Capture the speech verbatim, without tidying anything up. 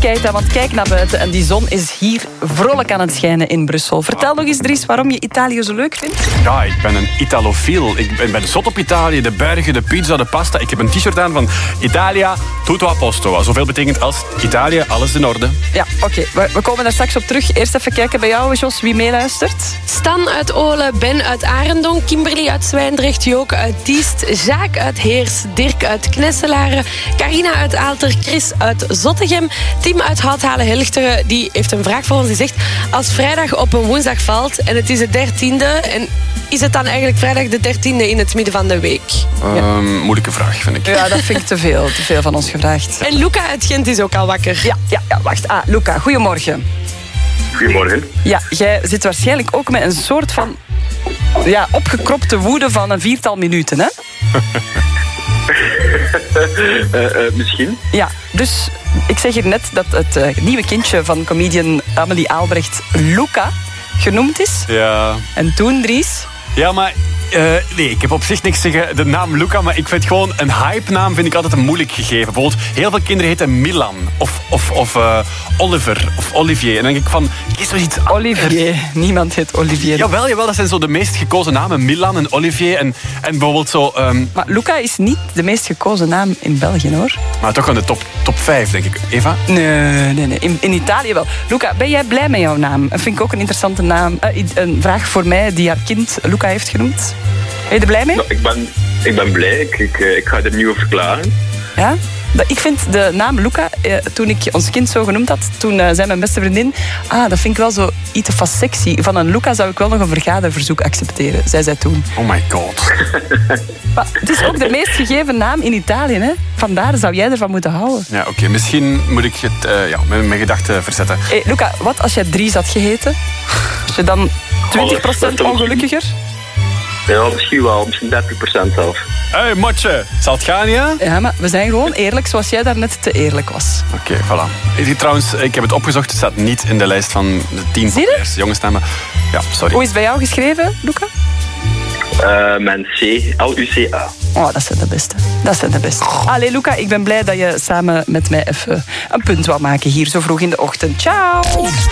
Keita, want kijk naar buiten en die zon is hier vrolijk aan het schijnen in Brussel. Vertel nog eens, Dries, waarom je Italië zo leuk vindt. Ja, ik ben een Italofiel. Ik ben, ben zot op Italië. De bergen, de pizza, de pasta. Ik heb een t-shirt aan van Italia, tutto a posto. Zoveel betekent als Italië, alles in orde. Ja, oké. Okay. We, we komen daar straks op terug. Eerst even kijken bij jou, Jos, wie meeluistert. Stan uit Olen, Ben uit Arendonk, Kimberly uit Zwijndrecht, Joke uit Diest, Jacques uit Heers, Dirk uit Knesselaren, Carina uit Aalter, Chris uit Zottegem, Tim uit Houthalen-Helchteren, die heeft een vraag voor ons. Die zegt, als vrijdag op een woensdag valt en het is de dertiende, en is het dan eigenlijk vrijdag de dertiende in het midden van de week? Um, ja. Moeilijke vraag, vind ik. Ja, dat vind ik te veel. Te veel van ons gevraagd. En Luca uit Gent is ook al wakker. Ja, ja, ja wacht. Ah, Luca, goedemorgen. Goedemorgen. Ja, jij zit waarschijnlijk ook met een soort van ja, opgekropte woede van een viertal minuten, hè? uh, uh, misschien. Ja, dus ik zeg hier net dat het uh, nieuwe kindje van comedian Amelie Aalbrecht Luca genoemd is. Ja. En toen, Dries? Ja, maar... Uh, nee, ik heb op zich niks tegen de naam Luca, maar ik vind gewoon een hype-naam vind ik altijd een moeilijk gegeven. Bijvoorbeeld, heel veel kinderen heten Milan of, of, of uh, Oliver of Olivier. En dan denk ik van, kies maar iets anders. Olivier. Niemand heet Olivier. Jawel, jawel, dat zijn zo de meest gekozen namen. Milan en Olivier en, en bijvoorbeeld zo... Um... Maar Luca is niet de meest gekozen naam in België, hoor. Maar toch aan de top, top vijf, denk ik. Eva? Nee, nee, nee. In, in Italië wel. Luca, ben jij blij met jouw naam? Dat vind ik ook een interessante naam. Uh, een vraag voor mij die haar kind Luca heeft genoemd. Ben je er blij mee? Nou, ik, ben, ik ben blij. Ik, ik, ik ga er niet over verklaren. Ja? Ik vind de naam Luca, eh, toen ik ons kind zo genoemd had, toen uh, zei mijn beste vriendin, ah, dat vind ik wel zo iets van sexy. Van een Luca zou ik wel nog een vergaderverzoek accepteren, zei zij toen. Oh my god. Maar het is ook de meest gegeven naam in Italië, hè? Vandaar zou jij ervan moeten houden. Ja, oké. Okay. Misschien moet ik het, uh, ja, mijn, mijn gedachten verzetten. Hey, Luca, wat als jij Dries had geheten? Is je dan twintig procent ongelukkiger? Ja, misschien wel. Misschien dertig procent zelf. Hé, hey, matje. Zal het gaan, ja? Ja, maar we zijn gewoon eerlijk, zoals jij daarnet te eerlijk was. Oké, okay, voilà. Ik, trouwens, ik heb het opgezocht. Het staat niet in de lijst van de tien populairste jongensnamen. Ja, sorry. Hoe is het bij jou geschreven, Luca? Uh, mijn C. L U C A. Oh, dat zijn de beste. Dat zijn de beste. Allee, Luca, ik ben blij dat je samen met mij even een punt wou maken hier zo vroeg in de ochtend. Ciao!